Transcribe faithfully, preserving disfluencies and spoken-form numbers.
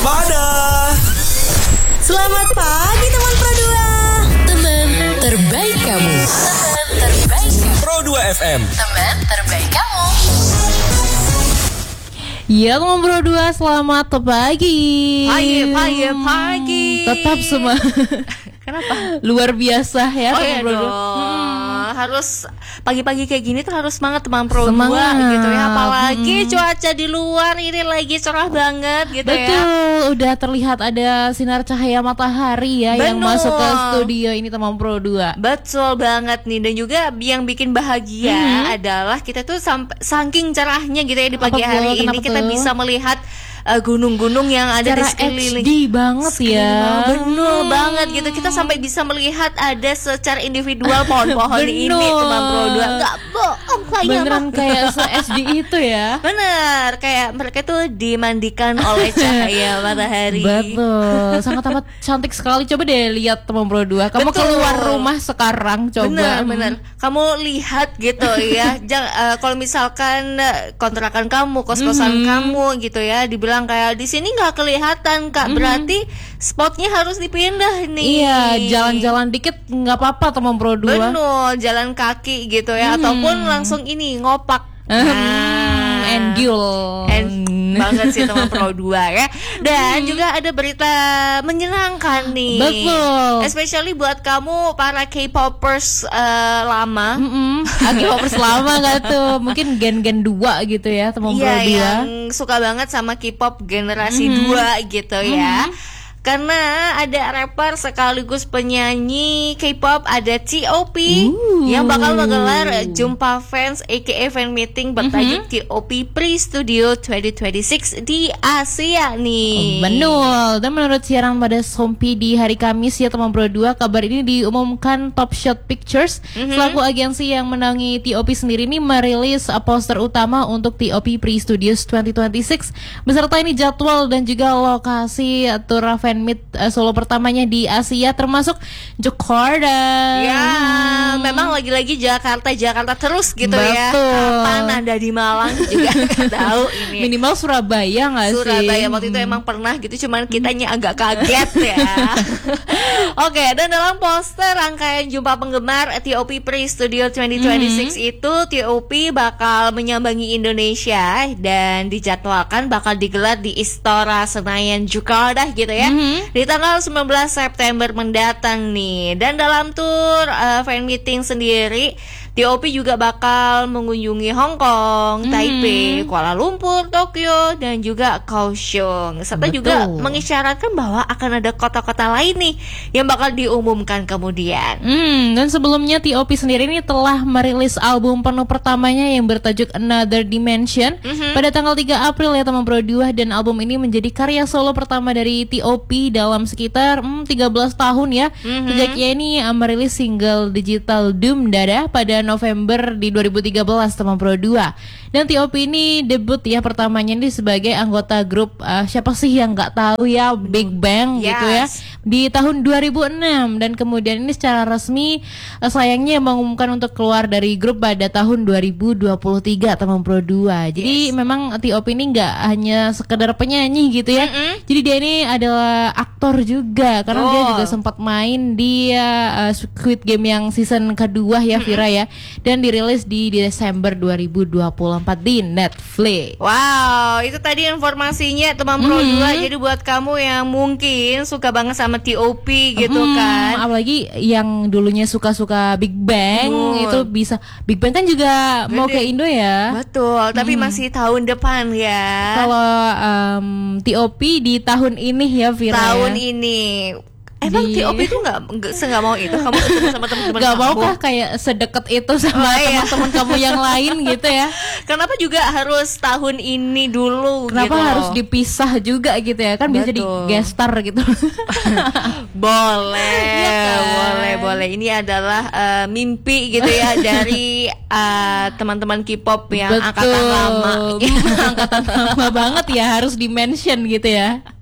Waspada. Selamat pagi teman Pro dua. Teman terbaik kamu. Teman terbaik kamu. Pro dua F M. Teman terbaik kamu. Ya teman Pro dua, selamat pagi. Pagi, pagi, pagi. Tetap semua. Kenapa? Luar biasa ya Oh teman iya Pro dua. dong. Hmm. Harus pagi-pagi kayak gini tuh harus semangat teman Pro Semangat. dua gitu ya. Apalagi Hmm. cuaca di luar ini lagi cerah banget gitu ya. Betul, udah terlihat ada sinar cahaya matahari ya yang Betul. masuk ke studio ini teman Pro dua. Betul banget nih. Dan juga yang bikin bahagia Hmm. adalah kita tuh sampai saking cerahnya gitu ya di pagi Apa hari tuh? ini Kenapa kita tuh? bisa melihat uh, gunung-gunung yang ada di Secara sekeliling. H D banget ya. Benar banget gitu. Kita sampai bisa melihat ada secara individual pohon-pohon ini Bener. teman Pro dua. Enggak bohong saya Beneran mah. kayak se-H D itu ya. Bener, kayak mereka tuh dimandikan oleh cahaya matahari. Betul, sangat amat cantik sekali. Coba deh lihat teman Pro dua. Kamu Betul. keluar rumah sekarang, coba. Bener, Hmm. bener. Kamu lihat gitu ya. Jangan eh, kalau misalkan eh, kontrakan kamu, kos-kosan Mhm. kamu gitu ya, dibilang kayak di sini nggak kelihatan kak, Mhm. berarti spotnya harus dipindah nih. Iya, jalan-jalan dikit nggak apa-apa teman Pro dua. Betul, jalan kaki gitu ya, Hmm. ataupun langsung ini ngopak. Hmm, endul. And banget sih teman Pro dua ya. Dan juga ada berita menyenangkan nih. Betul. Especially buat kamu para K-popers eh, lama. Mm-mm. K-popers lama nggak tuh? Mungkin gen-gen dua gitu ya teman Pro Iya, dua. yang suka banget sama K-pop generasi Mhm. dua gitu ya. Karena ada rapper sekaligus penyanyi K-pop, ada T O P Ooh. yang bakal menggelar jumpa fans aka fan meeting bertajuk T O P Pre-Studio dua ribu dua puluh enam di Asia nih. Betul. Dan menurut siaran pada Sompi di hari Kamis ya teman Pro dua, kabar ini diumumkan Top Shot Pictures Mhm. selaku agensi yang menaungi T O P sendiri ini merilis uh, poster utama untuk T O P Pre-Studios dua ribu dua puluh enam beserta ini jadwal dan juga lokasi uh, tour fan meet uh, solo pertamanya di Asia termasuk Jakarta. Ya, memang lagi-lagi Jakarta Jakarta terus gitu ya. Betul. Kapan Anda di Malang juga nggak tahu ini. Minimal Surabaya nggak sih? Surabaya waktu itu emang pernah gitu, cuman kitanya agak kaget ya. Oke, dan dalam poster rangkaian jumpa penggemar T O P Pre-Studio dua ribu dua puluh enam itu T O P bakal menyambangi Indonesia dan dijadwalkan bakal digelar di Istora Senayan Jakarta gitu ya. Mhm. Di tanggal sembilan belas September mendatang nih. Dan dalam tour uh, fan meeting sendiri, T O P juga bakal mengunjungi Hong Kong, Mhm. Taipei, Kuala Lumpur, Tokyo, dan juga Kaohsiung. Serta Betul. juga mengisyaratkan bahwa akan ada kota-kota lain nih yang bakal diumumkan kemudian. Hmm, dan sebelumnya T O P sendiri ini telah merilis album penuh pertamanya yang bertajuk Another Dimension Mhm. pada tanggal tiga April ya teman Pro dua, dan album ini menjadi karya solo pertama dari T O P dalam sekitar hmm, tiga belas tahun ya. Mhm. Sejak ia ini uh, merilis single digital Doom Dada pada November di dua ribu tiga belas teman Pro dua. Dan T O P ini debut ya pertamanya ini sebagai anggota grup uh, siapa sih yang nggak tahu ya, Big Bang Yes. gitu ya, di tahun dua ribu enam, dan kemudian ini secara resmi uh, sayangnya mengumumkan untuk keluar dari grup pada tahun dua ribu dua puluh tiga teman Pro dua. Jadi Yes. memang T O P ini nggak hanya sekedar penyanyi gitu ya. Mm-mm. Jadi dia ini adalah aktor juga karena dia Oh. juga sempat main di uh, Squid Game yang season kedua ya Vira ya, dan dirilis di Desember dua ribu dua puluh empat di Netflix. Wow, itu tadi informasinya teman Pro Mhm. dua. Jadi buat kamu yang mungkin suka banget sama T O P gitu Hmm, kan. apalagi yang dulunya suka-suka Big Bang, Betul. itu bisa. Big Bang kan juga mau Gede. ke Indo ya. Betul, tapi masih tahun depan ya. Kalau um, T O P di tahun ini ya Vira. tahun ya. ini. Emang Di- T O P itu nggak nggak nggak mau itu kamu ketemu sama teman-teman Gak mau kamu? kah kayak sedekat itu sama Oh, iya. teman-teman kamu yang lain gitu ya? Kenapa juga harus tahun ini dulu? Kenapa gitu? harus dipisah juga gitu ya? Kan bisa di Betul. guest star gitu. Boleh, Iya kan? boleh, boleh. Ini adalah uh, mimpi gitu ya dari uh, teman-teman K-pop yang angkatan lama. Angkatan lama banget ya, harus di mention gitu ya.